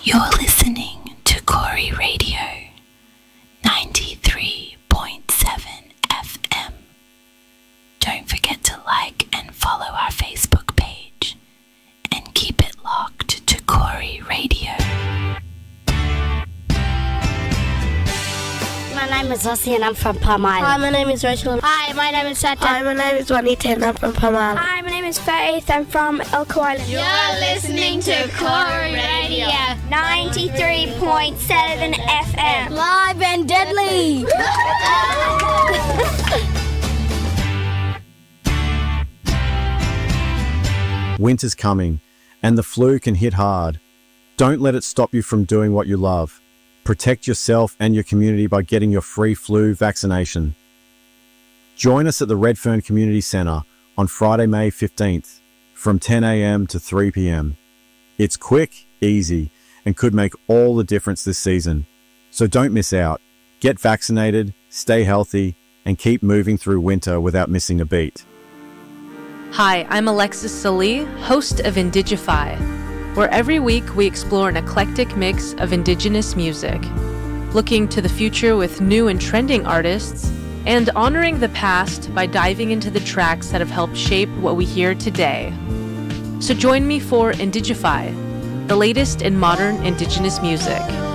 You're listening to Corey Radio 93.7 FM. Don't forget to like and follow our Facebook page and keep it locked to Corey Radio. My name is Ossie and I'm from Palm Island. Hi, my name is Rachel. Hi, my name is Sata. Hi, my name is Juanita and I'm from Palm Island. Hi, my name is Faith. I'm from Elko Island. You're listening to Corey Radio 93.7 FM. Live and deadly. Winter's coming, and the flu can hit hard. Don't let it stop you from doing what you love. Protect yourself and your community by getting your free flu vaccination. Join us at the Redfern Community Centre on Friday, May 15th from 10 a.m. to 3 p.m. It's quick, easy, and could make all the difference this season. So don't miss out. Get vaccinated, stay healthy, and keep moving through winter without missing a beat. Hi, I'm Alexis Salee, host of Indigify, where every week we explore an eclectic mix of Indigenous music, looking to the future with new and trending artists, and honoring the past by diving into the tracks that have helped shape what we hear today. So join me for Indigify, the latest in modern Indigenous music.